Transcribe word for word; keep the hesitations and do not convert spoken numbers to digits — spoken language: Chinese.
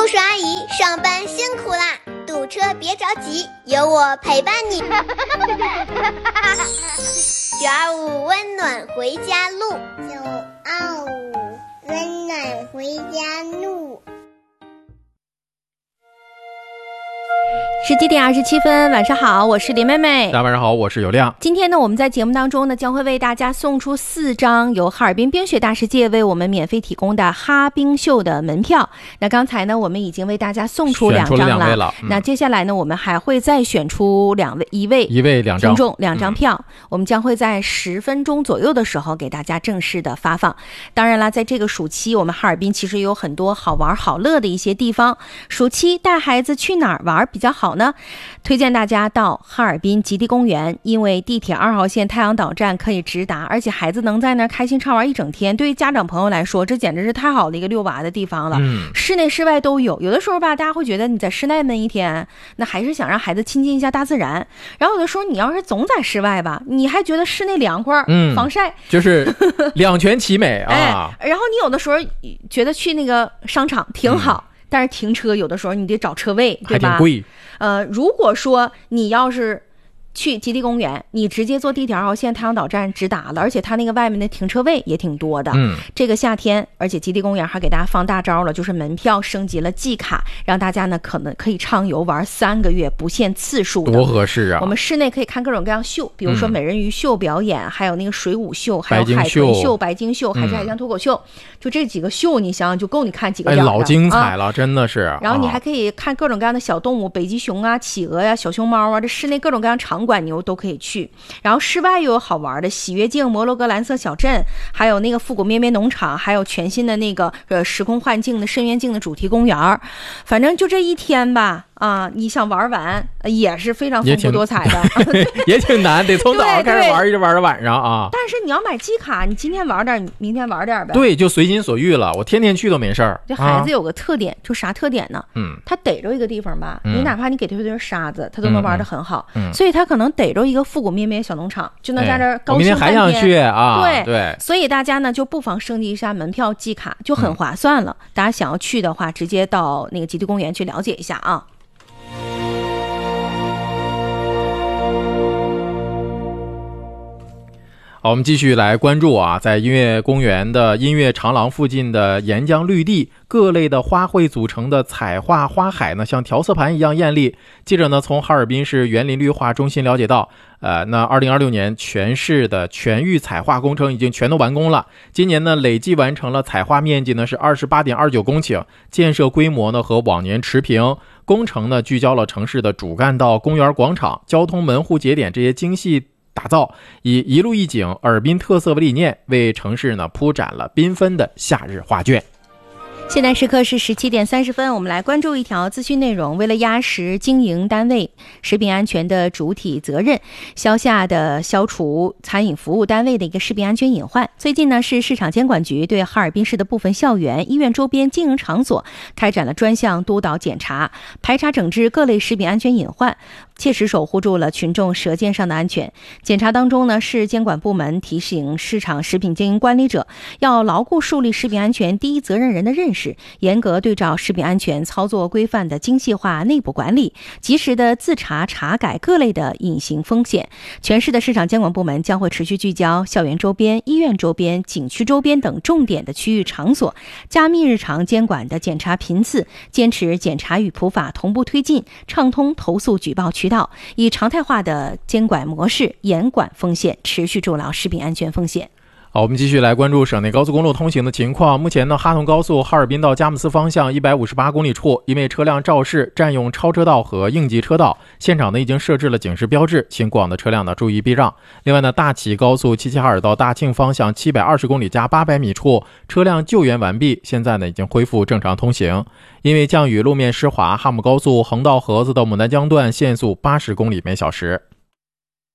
叔叔阿姨上班辛苦啦，堵车别着急，有我陪伴你。九二五温暖回家路， 九二五温暖回家路。 十七点二十七分，晚上好，我是林妹妹。 大家晚上好，我是有亮。 今天呢，我们在节目当中呢，将会为大家送出四张由哈尔滨冰雪大世界为我们免费提供的哈冰秀的门票。那刚才呢，我们已经为大家送出两张了。 选出了两位了嗯、 那接下来呢，我们还会再选出两位，一位一位两张听众两张票、嗯，我们将会在十分钟左右的时候给大家正式的发放。当然啦，在这个暑期，我们哈尔滨其实有很多好玩好乐的一些地方。暑期带孩子去哪儿玩比较好呢？推荐大家到哈尔滨极地公园，因为地铁二号线太阳岛站可以直达，而且孩子能在那儿开心畅玩一整天。对于家长朋友来说，这简直是太好的一个遛娃的地方了、嗯、室内室外都有。有的时候吧，大家会觉得你在室内闷一天，那还是想让孩子亲近一下大自然。然后有的时候你要是总在室外吧，你还觉得室内凉快、嗯、防晒就是两全其美啊、 哎。然后你有的时候觉得去那个商场挺好、嗯，但是停车有的时候你得找车位，对吧？ 还挺贵。 呃，如果说你要是去极地公园，你直接坐地铁二号线太阳岛站直达了，而且它那个外面的停车位也挺多的。嗯，这个夏天，而且极地公园还给大家放大招了，就是门票升级了季卡，让大家呢可能可以畅游玩三个月，不限次数的， 多合适啊！ 我们室内可以看各种各样秀，比如说美人鱼秀表演，嗯、还有那个水舞秀，还有海豚秀、白鲸秀，还是海象脱口秀、嗯，就这几个秀，你想想就够你看几个点、 哎、老精彩了、啊，真的是。 然后你还可以看各种各样的小动物，北极熊啊、企鹅呀、啊、小熊猫啊，这室内各种各样场馆你都可以去。然后室外又有好玩的喜悦镜、摩洛哥蓝色小镇，还有那个复古咩咩农场，还有全新的那个呃时空幻境的深渊镜的主题公园。反正就这一天吧。啊，你想玩完也是非常丰富多彩的， 也 挺, 也挺难，得从早上开始玩，一直玩到晚上啊。 但是你要买季卡，你今天玩点，明天玩点呗。 对，就随心所欲了。我天天去都没事儿。 这孩子有个特点，啊、就啥特点呢？ 嗯， 他逮着一个地方吧，嗯、你哪怕你给他一堆沙子，他都能玩得很好。 嗯， 所以他可能逮着一个复古咩咩小农场，就能在这儿高兴半天。 哎、我明天还想去啊。 对对， 所以大家呢就不妨升级一下门票季卡，就很划算了。嗯、大家想要去的话，直接到那个极地公园去了解一下啊。 好，我们继续来关注啊，在音乐公园的音乐长廊附近的沿江绿地，各类的花卉组成的彩画花海呢，像调色盘一样艳丽。记者呢从哈尔滨市园林绿化中心了解到，呃，那二零二六年全市的全域彩画工程已经全都完工了。今年呢累计完成了彩画面积呢是二十八点二九公顷，建设规模呢和往年持平。工程呢聚焦了城市的主干道、公园广场、交通门户节点这些精细打造，以一路一景、尔滨特色为理念，为城市呢铺展了缤纷的夏日画卷。 现在时刻是十七点三十分，我们来关注一条资讯内容。为了压实经营单位食品安全的主体责任，消夏的消除餐饮服务单位的一个食品安全隐患，最近呢是市场监管局对哈尔滨市的部分校园、医院周边经营场所开展了专项督导检查，排查整治各类食品安全隐患，切实守护住了群众舌尖上的安全。检查当中呢，市监管部门提醒市场食品经营管理者要牢固树立食品安全第一责任人的认识，严格对照食品安全操作规范的精细化内部管理，及时的自查查改各类的隐形风险。全市的市场监管部门将会持续聚焦校园周边、医院周边、景区周边等重点的区域场所，加密日常监管的检查频次，坚持检查与普法同步推进，畅通投诉举报渠道，以常态化的监管模式严管风险，持续筑牢食品安全风险。 好，我们继续来关注省内高速公路通行的情况。目前呢，哈通高速哈尔滨到佳木斯方向一百五十八公里处，因为车辆肇事占用超车道和应急车道，现场呢已经设置了警示标志，请过往的车辆呢注意避让。另外呢，大启高速齐齐哈尔到大庆方向七百二十公里加八百米处，车辆救援完毕，现在呢已经恢复正常通行。因为降雨路面湿滑，哈姆高速横道河子到牡丹江段限速八十公里每小时。